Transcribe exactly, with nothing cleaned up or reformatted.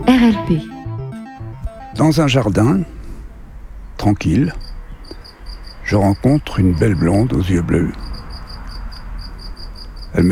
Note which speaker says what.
Speaker 1: R L P.
Speaker 2: Dans un jardin, tranquille, je rencontre une belle blonde aux yeux bleus.